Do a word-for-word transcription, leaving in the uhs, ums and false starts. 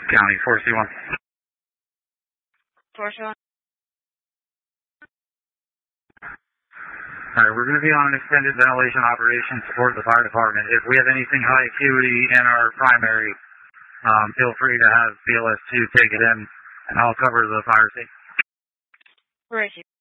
County, four C one. four C one. Alright, we're going to be on an extended ventilation operation to support the fire department. If we have anything high acuity in our primary, um, feel free to have B L S two take it in, and I'll cover the fire station. Right.